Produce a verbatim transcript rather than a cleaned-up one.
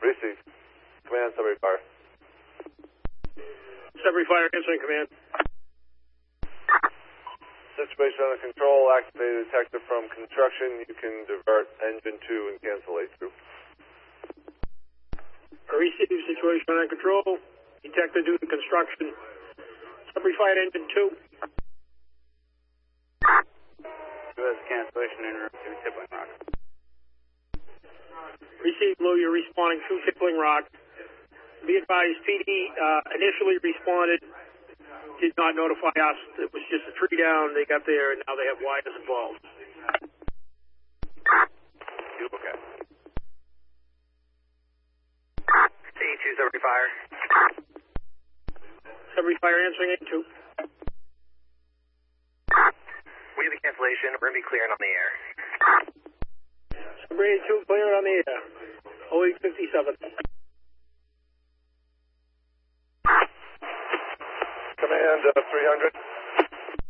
Receive. Command, Sudbury Fire. Sudbury Fire, answering command. Situation under control. Activate a detector from construction. You can divert engine two and cancel H two. Receive. Situation under control. Detector due to construction. Sudbury Fire, engine two. U S cancellation interrupted Tippling Rock. Receive, Blue. You're responding to Tippling Rock. Be advised, P D uh, initially responded, did not notify us. It was just a tree down. They got there, and now they have wires involved. Okay. C two, Sudbury Fire. Sudbury Fire, answering eight two. We have a cancellation. We're going to be clearing on the air. Sudbury eight two, clear on the air. oh eight fifty-seven. Command, uh, three hundred.